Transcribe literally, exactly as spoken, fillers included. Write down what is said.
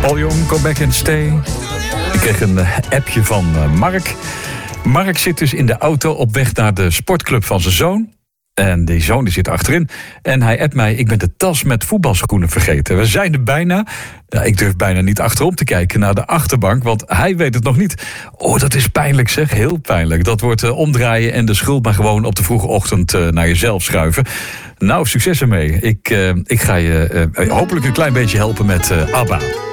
Paul Jong, Go Back and Stay. Ik kreeg een appje van Mark. Mark zit dus in de auto op weg naar de sportclub van zijn zoon. En die zoon die zit achterin. En hij appt mij, ik ben de tas met voetbalschoenen vergeten. We zijn er bijna. Ja, ik durf bijna niet achterom te kijken naar de achterbank, want hij weet het nog niet. Oh, dat is pijnlijk zeg, heel pijnlijk. Dat wordt uh, omdraaien en de schuld maar gewoon op de vroege ochtend uh, naar jezelf schuiven. Nou, succes ermee. Ik, uh, ik ga je uh, hopelijk een klein beetje helpen met uh, ABBA.